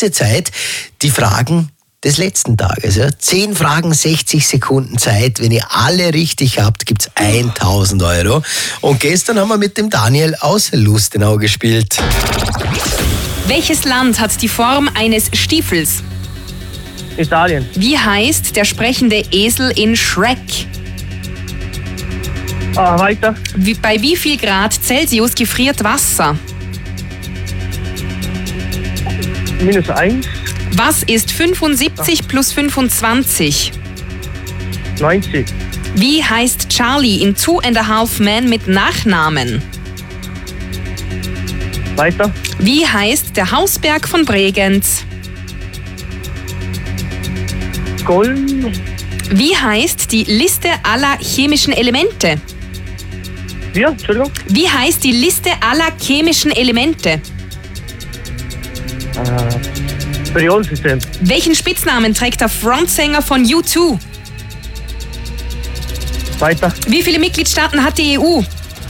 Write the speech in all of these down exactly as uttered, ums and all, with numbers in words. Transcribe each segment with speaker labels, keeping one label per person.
Speaker 1: diese Zeit die Fragen des letzten Tages. Ja. Zehn Fragen, sechzig Sekunden Zeit. Wenn ihr alle richtig habt, gibt's tausend Euro. Und gestern haben wir mit dem Daniel aus Lustenau gespielt.
Speaker 2: Welches Land hat die Form eines Stiefels?
Speaker 3: Italien.
Speaker 2: Wie heißt der sprechende Esel in Shrek?
Speaker 3: Ah, weiter.
Speaker 2: Wie, bei wie viel Grad Celsius gefriert Wasser?
Speaker 3: Minus eins.
Speaker 2: Was ist fünfundsiebzig plus fünfundzwanzig?
Speaker 3: neunzig.
Speaker 2: Wie heißt Charlie in Two and a Half Men mit Nachnamen?
Speaker 3: Weiter.
Speaker 2: Wie heißt der Hausberg von Bregenz?
Speaker 3: Golm.
Speaker 2: Wie heißt die Liste aller chemischen Elemente?
Speaker 3: Ja, Entschuldigung.
Speaker 2: Wie heißt die Liste aller chemischen Elemente?
Speaker 3: Äh, Periodensystem.
Speaker 2: Welchen Spitznamen trägt der Frontsänger von U zwei?
Speaker 3: Weiter.
Speaker 2: Wie viele Mitgliedstaaten hat die E U?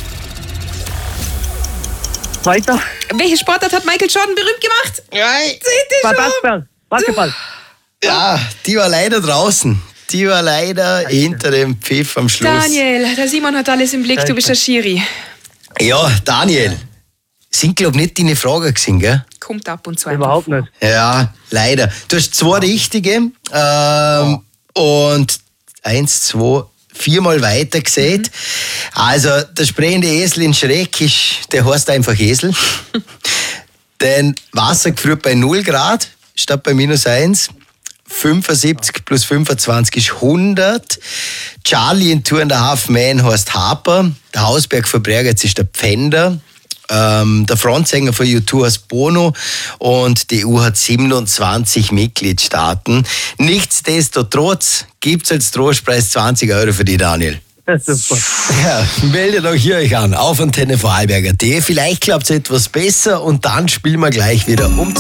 Speaker 3: Weiter.
Speaker 2: Welche Sportart hat Michael Jordan berühmt gemacht?
Speaker 1: Nein.
Speaker 3: Basketball. Basketball.
Speaker 1: Ja, die war leider draußen. Die war leider hinter dem Pfiff am Schluss.
Speaker 2: Daniel, der Simon hat alles im Blick, du bist der Schiri.
Speaker 1: Ja, Daniel. Sind, glaub ich, nicht deine Fragen gewesen, gell?
Speaker 2: Kommt ab und zu.
Speaker 3: Überhaupt nicht.
Speaker 1: Ja, leider. Du hast zwei richtige ähm, und eins, zwei, viermal weiter gesehen. Mhm. Also der sprechende Esel in Schreck ist, der heißt einfach Esel. Denn Wasser gefriert bei null Grad statt bei minus eins. fünfundsiebzig plus fünfundzwanzig ist hundert. Charlie in Two and a Half Men heißt Harper. Der Hausberg von Bregenz ist der Pfänder. Ähm, der Frontsänger von U zwei heißt Bono. Und die E U hat siebenundzwanzig Mitgliedstaaten. Nichtsdestotrotz gibt es als Trostpreis zwanzig Euro für die, Daniel.
Speaker 3: Ja, super.
Speaker 1: Ja, meldet euch hier euch an auf Antenne Vorarlberger Punkt de. Vielleicht klappt es etwas besser und dann spielen wir gleich wieder um